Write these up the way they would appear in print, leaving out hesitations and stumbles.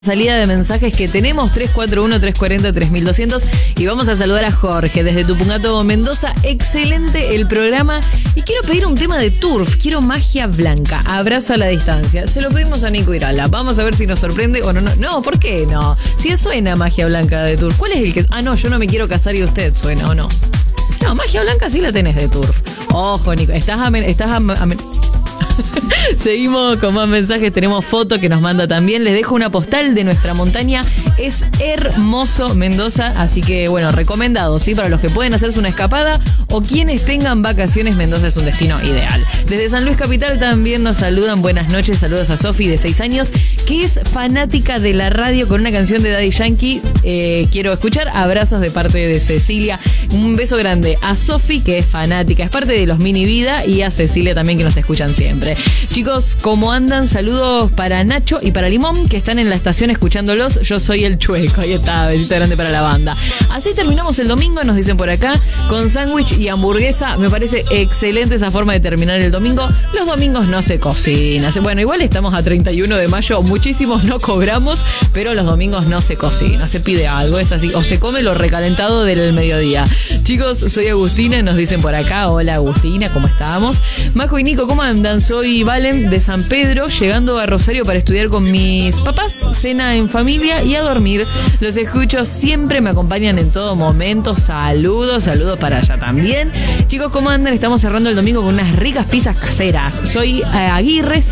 Salida de mensajes que tenemos 341-340-3200 y vamos a saludar a Jorge desde Tupungato, Mendoza. Excelente el programa y quiero pedir un tema de Turf, quiero Magia Blanca, abrazo a la distancia. Se lo pedimos a Nico Irala, vamos a ver si nos sorprende o no. No, ¿por qué no? Si suena Magia Blanca de Turf, ¿cuál es el que...? Ah, no, yo no me quiero casar y usted suena, ¿o no? No, Magia Blanca sí la tenés de Turf. Ojo, Nico, Seguimos con más mensajes, tenemos foto que nos manda también. Les dejo una postal de nuestra montaña. Es hermoso Mendoza, así que bueno, recomendado, ¿sí? Para los que pueden hacerse una escapada o quienes tengan vacaciones, Mendoza es un destino ideal. Desde San Luis Capital también nos saludan, buenas noches, saludos a Sofi de 6 años, que es fanática de la radio con una canción de Daddy Yankee. Quiero escuchar, abrazos de parte de Cecilia. Un beso grande a Sofi, que es fanática, es parte de los Mini Vida, y a Cecilia también, que nos escuchan siempre. Chicos, ¿cómo andan? Saludos para Nacho y para Limón, que están en la estación escuchándolos. Yo soy el Chueco, ahí está, besito grande para la banda. Así terminamos el domingo, nos dicen por acá, con sándwich y hamburguesa. Me parece excelente esa forma de terminar el domingo. Los domingos no se cocina. Bueno, igual estamos a 31 de mayo, muchísimos no cobramos, pero los domingos no se cocina, se pide algo, es así, o se come lo recalentado del mediodía. Chicos, soy Agustina, nos dicen por acá. Hola Agustina, ¿cómo estamos? Majo y Nico, ¿cómo andan? Soy Valen de San Pedro, llegando a Rosario para estudiar con mis papás, cena en familia y a dormir. Los escucho siempre, me acompañan en todo momento. Saludos para allá también. Chicos, ¿cómo andan? Estamos cerrando el domingo con unas ricas pizzas caseras. Soy Aguirre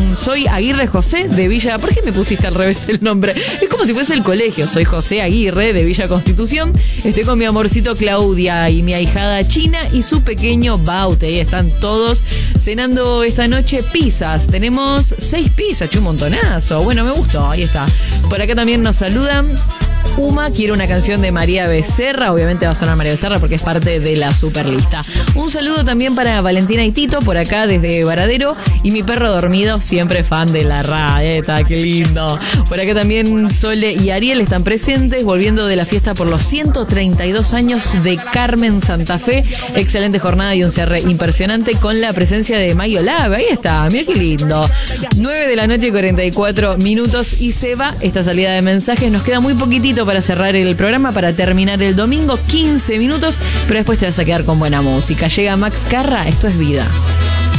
José de Villa... ¿Por qué me pusiste al revés el nombre? Es como si fuese el colegio. Soy José Aguirre de Villa Constitución. Estoy con mi amorcito Claudia y mi ahijada China y su pequeño Baute. Ahí están todos cenando esta noche pizzas. Tenemos 6 pizzas, un montonazo. Bueno, me gustó, ahí está. Por acá también nos saludan. Uma quiere una canción de María Becerra. Obviamente va a sonar María Becerra porque es parte de la superlista. Un saludo también para Valentina y Tito por acá desde Varadero. Y mi perro dormido, siempre fan de la radio. Qué lindo. Por acá también Sole y Ariel están presentes, volviendo de la fiesta por los 132 años de Carmen Santa Fe. Excelente jornada y un cierre impresionante con la presencia de Mayo Lave. Ahí está, mira qué lindo. 9 de la noche, 44 minutos y se va esta salida de mensajes. Nos queda muy poquitito para cerrar el programa, para terminar el domingo, 15 minutos, pero después te vas a quedar con buena música. Llega Max Carra, esto es vida.